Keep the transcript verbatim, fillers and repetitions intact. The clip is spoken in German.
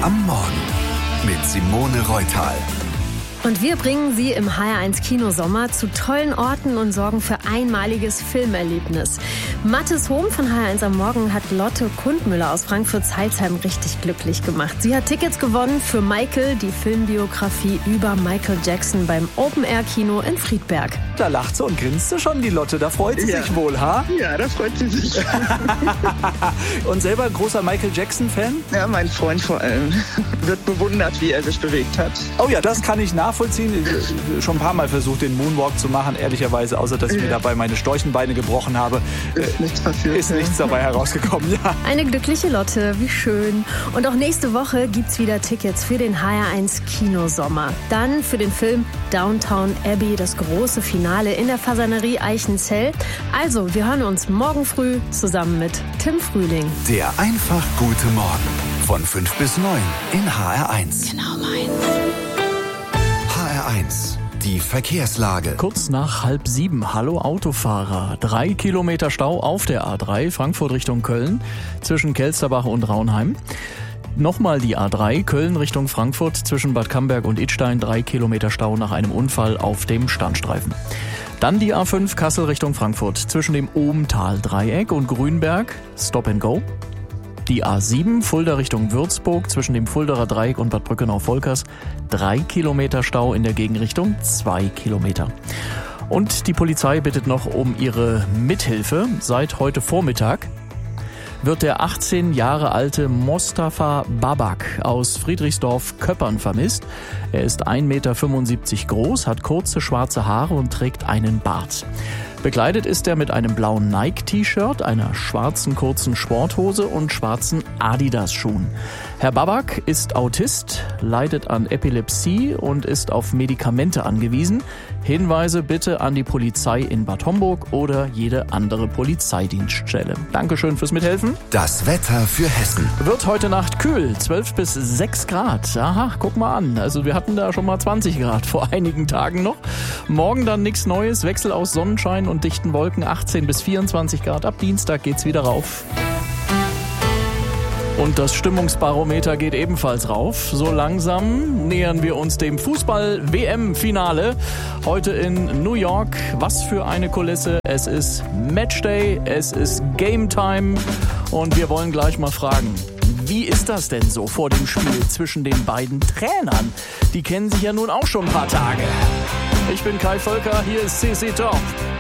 am Morgen mit Simone Reutal. Und wir bringen Sie im H R eins Kinosommer zu tollen Orten und sorgen für einmaliges Filmerlebnis. Mathis Hohm von H R eins am Morgen hat Lotte Kundmüller aus Frankfurt-Zeilsheim richtig glücklich gemacht. Sie hat Tickets gewonnen für Michael, die Filmbiografie über Michael Jackson beim Open-Air-Kino in Friedberg. Da lacht sie und grinst sie schon, die Lotte. Da freut sie ja. sich wohl, ha? Ja, da freut sie sich. Und selber großer Michael Jackson-Fan? Ja, mein Freund vor allem. Wird bewundert, wie er sich bewegt hat. Oh ja, das kann ich nachvollziehen. Ich schon ein paar Mal versucht, den Moonwalk zu machen, ehrlicherweise, außer dass ich ja. mir dabei meine Storchenbeine gebrochen habe. Ist nichts passiert. Ist nichts dabei herausgekommen, ja. Eine glückliche Lotte, wie schön. Und auch nächste Woche gibt's wieder Tickets für den H R eins Kinosommer. Dann für den Film Downton Abbey, das große Finale in der Fasanerie Eichenzell. Also, wir hören uns morgen früh zusammen mit Tim Frühling. Der einfach gute Morgen von fünf bis neun in H R eins. Genau meins. H R eins, die Verkehrslage. Kurz nach halb sieben. Hallo Autofahrer. Drei Kilometer Stau auf der A drei, Frankfurt Richtung Köln, zwischen Kelsterbach und Raunheim. Nochmal die A drei, Köln Richtung Frankfurt, zwischen Bad Camberg und Idstein, drei Kilometer Stau nach einem Unfall auf dem Standstreifen. Dann die A fünf, Kassel Richtung Frankfurt, zwischen dem Ohmtal-Dreieck und Grünberg, Stop and Go. Die A sieben, Fulda Richtung Würzburg, zwischen dem Fuldaer Dreieck und Bad Brückenau-Volkers, drei Kilometer Stau in der Gegenrichtung, zwei Kilometer. Und die Polizei bittet noch um ihre Mithilfe. Seit heute Vormittag wird der achtzehn Jahre alte Mostafa Babak aus Friedrichsdorf-Köppern vermisst. Er ist ein Meter fünfundsiebzig groß, hat kurze schwarze Haare und trägt einen Bart. Bekleidet ist er mit einem blauen Nike-T-Shirt, einer schwarzen kurzen Sporthose und schwarzen Adidas-Schuhen. Herr Babak ist Autist, leidet an Epilepsie und ist auf Medikamente angewiesen. Hinweise bitte an die Polizei in Bad Homburg oder jede andere Polizeidienststelle. Dankeschön fürs Mithelfen. Das Wetter für Hessen. Wird heute Nacht kühl, zwölf bis sechs Grad. Aha, guck mal an. Also wir hatten da schon mal zwanzig Grad vor einigen Tagen noch. Morgen dann nichts Neues, Wechsel aus Sonnenschein und dichten Wolken, achtzehn bis vierundzwanzig Grad. Ab Dienstag geht's wieder rauf. Und das Stimmungsbarometer geht ebenfalls rauf. So langsam nähern wir uns dem Fußball-W M-Finale. Heute in New York. Was für eine Kulisse. Es ist Matchday, es ist Game Time. Und wir wollen gleich mal fragen, wie ist das denn so vor dem Spiel zwischen den beiden Trainern? Die kennen sich ja nun auch schon ein paar Tage. Ich bin Kai Völker, hier ist C C Top.